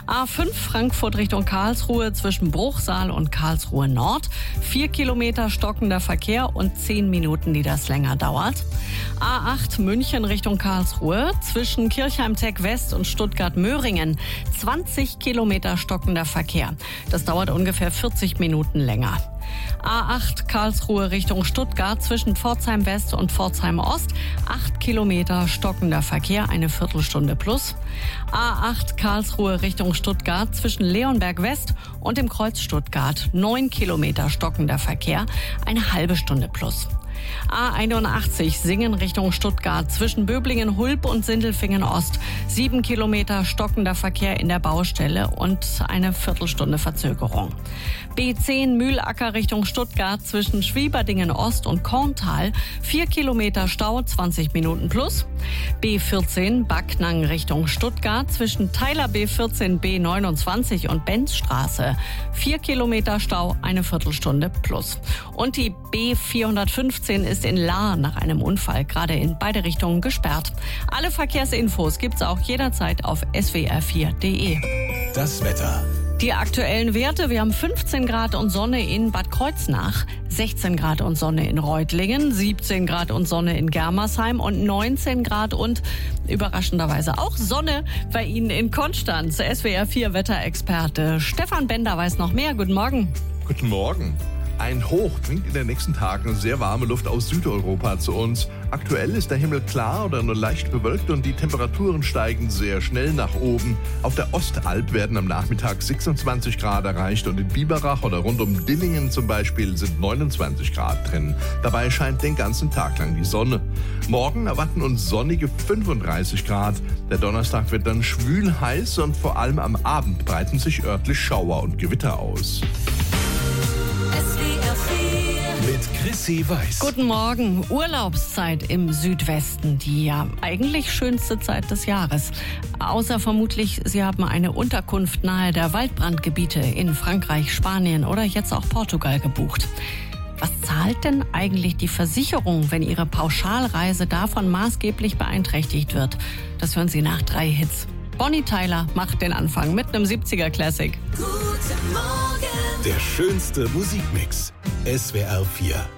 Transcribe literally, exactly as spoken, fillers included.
A fünf Frankfurt Richtung Karlsruhe zwischen Bruchsal und Karlsruhe Nord. Vier Kilometer stockender Verkehr und zehn Minuten, die das länger dauert. A acht München Richtung Karlsruhe zwischen Kirchheim-Teck West und Stuttgart-Möhringen. zwanzig Kilometer stockender Verkehr. Das dauert ungefähr vierzig Minuten länger. A acht Karlsruhe Richtung Stuttgart zwischen Pforzheim West und Pforzheim Ost. acht Kilometer stockender Verkehr, eine Viertelstunde plus. A acht Karlsruhe Richtung Stuttgart zwischen Leonberg West und dem Kreuz Stuttgart. neun Kilometer stockender Verkehr, eine halbe Stunde plus. A einundachtzig Singen Richtung Stuttgart zwischen Böblingen Hulb und Sindelfingen Ost. Sieben Kilometer stockender Verkehr in der Baustelle und eine Viertelstunde Verzögerung. B zehn Mühlacker Richtung Stuttgart zwischen Schwieberdingen Ost und Korntal. Vier Kilometer Stau, zwanzig Minuten plus. B vierzehn Backnang Richtung Stuttgart zwischen Teiler B vierzehn B neunundzwanzig und Benzstraße. Vier Kilometer Stau, eine Viertelstunde plus. Und die B vierhundertfünfzehn ist in Lahr nach einem Unfall gerade in beide Richtungen gesperrt. Alle Verkehrsinfos gibt's auch jederzeit auf s w r vier punkt d e. Das Wetter. Die aktuellen Werte: Wir haben fünfzehn Grad und Sonne in Bad Kreuznach, sechzehn Grad und Sonne in Reutlingen, siebzehn Grad und Sonne in Germersheim und neunzehn Grad und überraschenderweise auch Sonne bei Ihnen in Konstanz. S W R vier Wetterexperte Stefan Bender weiß noch mehr. Guten Morgen. Guten Morgen. Ein Hoch bringt in den nächsten Tagen sehr warme Luft aus Südeuropa zu uns. Aktuell ist der Himmel klar oder nur leicht bewölkt und die Temperaturen steigen sehr schnell nach oben. Auf der Ostalb werden am Nachmittag sechsundzwanzig Grad erreicht und in Biberach oder rund um Dillingen zum Beispiel sind neunundzwanzig Grad drin. Dabei scheint den ganzen Tag lang die Sonne. Morgen erwarten uns sonnige fünfunddreißig Grad. Der Donnerstag wird dann schwül heiß und vor allem am Abend breiten sich örtlich Schauer und Gewitter aus. Mit Chrissy Weiß. Guten Morgen. Urlaubszeit im Südwesten, die ja eigentlich schönste Zeit des Jahres. Außer vermutlich, Sie haben eine Unterkunft nahe der Waldbrandgebiete in Frankreich, Spanien oder jetzt auch Portugal gebucht. Was zahlt denn eigentlich die Versicherung, wenn Ihre Pauschalreise davon maßgeblich beeinträchtigt wird? Das hören Sie nach drei Hits. Bonnie Tyler macht den Anfang mit einem siebziger Classic. Der schönste Musikmix. S W R vier.